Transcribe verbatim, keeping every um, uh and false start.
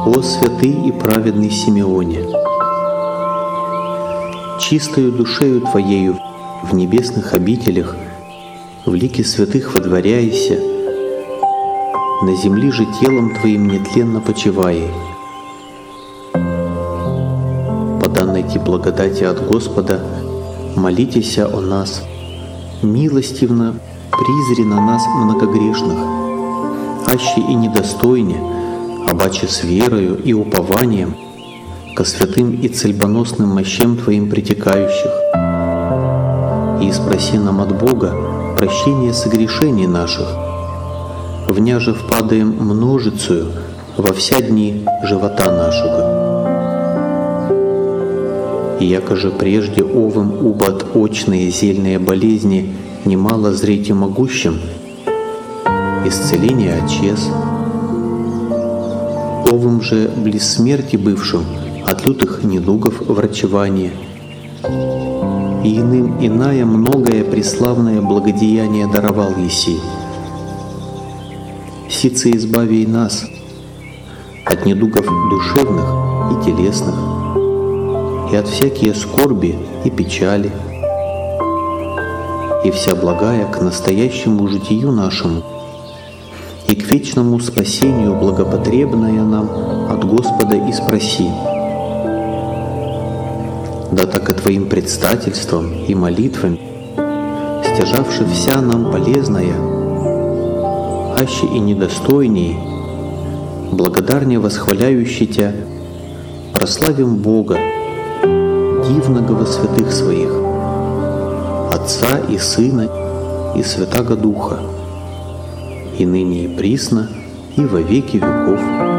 О святый и праведный Симеоне, чистою душею Твоею в небесных обителях, в лике святых водворяйся, на земли же телом Твоим нетленно почивай. По данной Ти благодати от Господа молитесь о нас, милостивно призри на нас многогрешных, аще и недостойне, обаче с верою и упованием ко святым и цельбоносным мощам Твоим притекающих. И спроси нам от Бога прощение согрешений наших, вняже впадаем множицею во вся дни живота нашего. И яко же прежде овым убо очные зельные болезни немало зрите могущим, исцеление отчез, овым же близ смерти бывшим от лютых недугов врачевание, и иным иная многое преславное благодеяние даровал еси. Сице избави и нас от недугов душевных и телесных, и от всякие скорби и печали, и вся благая к настоящему житию нашему, и к вечному спасению благопотребная нам от Господа и спроси. Да так и Твоим предстательством и молитвами, стяжавши вся нам полезная, аще и недостойней, благодарне восхваляющий Тя, прославим Бога, дивного во святых Своих, Отца и Сына и Святаго Духа, и ныне и присно, и во веки веков.